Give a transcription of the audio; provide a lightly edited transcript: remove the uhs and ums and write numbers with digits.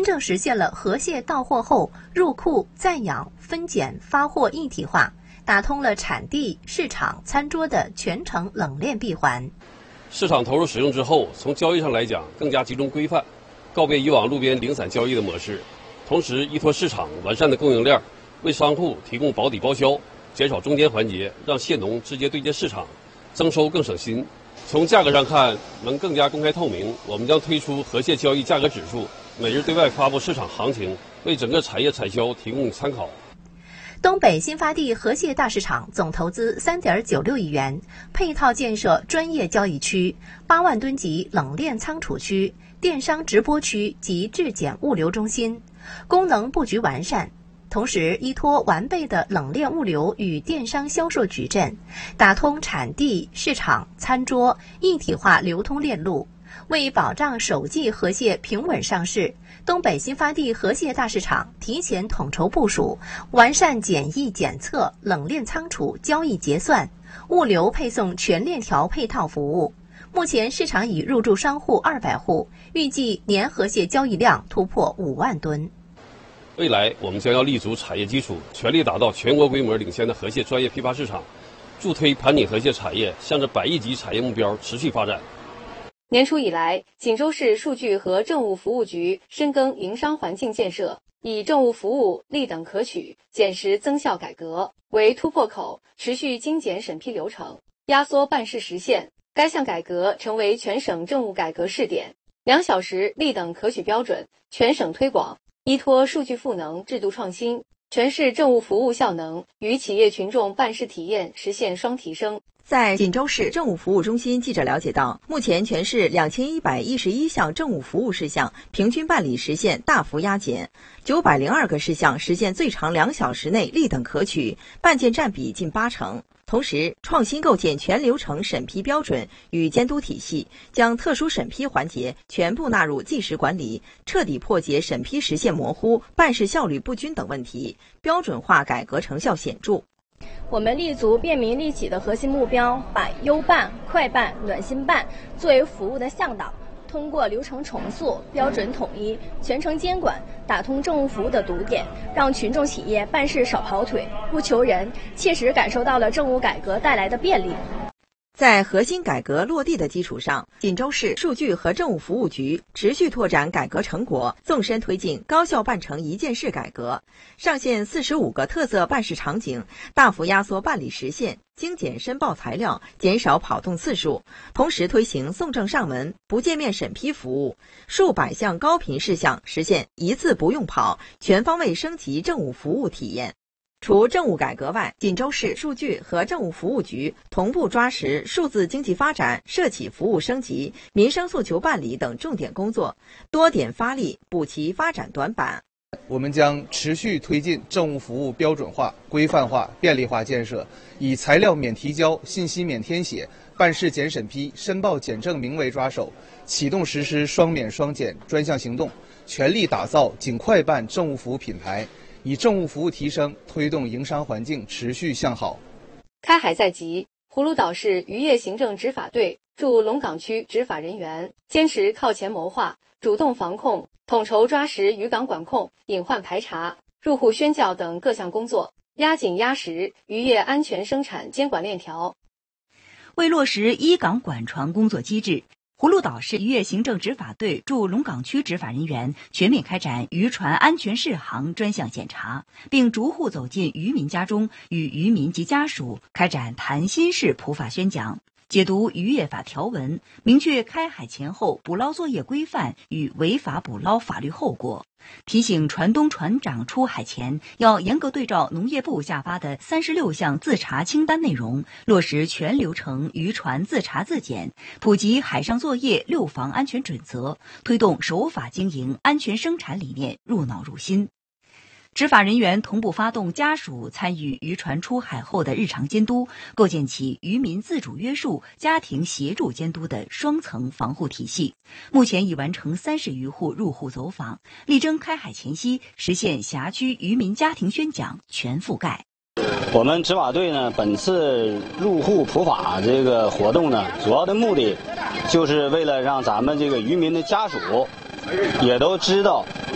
正实现了河蟹到货后入库、再养、分拣、发货一体化，打通了产地、市场、餐桌的全程冷链闭环。 市场投入使用之后，从交易上来讲更加集中规范，告别以往路边零散交易的模式，同时依托市场完善的供应链，为商户提供保底包销，减少中间环节，让蟹农直接对接市场，增收更省心。从价格上看，能更加公开透明。我们将推出河蟹交易价格指数，每日对外发布市场行情，为整个产业产销提供参考。 东北新发地河蟹大市场总投资3.96亿元，配套建设专业交易区、8万吨级冷链仓储区、电商直播区及质检物流中心，功能布局完善。同时，依托完备的冷链物流与电商销售矩阵，打通产地、市场、餐桌一体化流通链路。为保障首季河蟹平稳上市，东北新发地河蟹大市场提前统筹部署，完善检疫检测、冷链仓储、交易结算、物流配送全链条配套服务。目前市场已入驻商户200户，预计年河蟹交易量突破5万吨。 未来我们将要立足产业基础，全力打造全国规模领先的河蟹专业批发市场，助推盘锦河蟹产业向着100亿级产业目标持续发展。 年初以来，锦州市数据和政务服务局深耕营商环境建设，以政务服务立等可取、减时增效改革为突破口，持续精简审批流程，压缩办事时限。该项改革成为全省政务改革试点，2小时立等可取标准全省推广，依托数据赋能、制度创新，全市政务服务效能与企业群众办事体验实现双提升。 在锦州市政务服务中心，记者了解到，目前全市2111项政务服务事项平均办理时限大幅压减，902个事项实现最长2小时内立等可取，办件占比近80%。同时，创新构建全流程审批标准与监督体系，将特殊审批环节全部纳入计时管理，彻底破解审批时限模糊、办事效率不均等问题，标准化改革成效显著。 我们立足便民利企的核心目标，把优办、快办、暖心办作为服务的向导，通过流程重塑、标准统一、全程监管，打通政务服务的堵点，让群众企业办事少跑腿、不求人，切实感受到了政务改革带来的便利。 在核心改革落地的基础上，锦州市数据和政务服务局持续拓展改革成果，纵深推进高效办成一件事改革，上线45个特色办事场景，大幅压缩办理时限，精简申报材料，减少跑动次数，同时推行送证上门、不见面审批服务，数百项高频事项实现一次不用跑，全方位升级政务服务体验。除政务改革外，锦州市数据和政务服务局同步抓实数字经济发展、社企服务升级、民生诉求办理等重点工作，多点发力，补齐发展短板。 我们将持续推进政务服务标准化、规范化、便利化建设，以材料免提交、信息免填写、办事减审批、申报减证明为抓手，启动实施双免双减专项行动，全力打造锦快办政务服务品牌，以政务服务提升推动营商环境持续向好。 开海在即，葫芦岛市渔业行政执法队驻龙岗区执法人员坚持靠前谋划，主动防控，统筹抓实渔港管控、隐患排查、入户宣教等各项工作，压紧压实渔业安全生产监管链条。 为落实依港管船工作机制，葫芦岛市渔业行政执法队驻龙岗区执法人员全面开展渔船安全适航专项检查，并逐户走进渔民家中，与渔民及家属开展谈心式普法宣讲，解读渔业法条文，明确开海前后捕捞作业规范与违法捕捞法律后果，提醒船东船长出海前要严格对照农业部下发的36项自查清单内容，落实全流程渔船自查自检，普及海上作业6防安全准则，推动守法经营、安全生产理念入脑入心。执法人员同步发动家属参与渔船出海后的日常监督，构建起渔民自主约束、家庭协助监督的双层防护体系。目前已完成30余户入户走访，力争开海前夕实现辖区渔民家庭宣讲全覆盖。 我们执法队呢，本次入户普法这个活动呢，主要的目的就是为了让咱们这个渔民的家属也都知道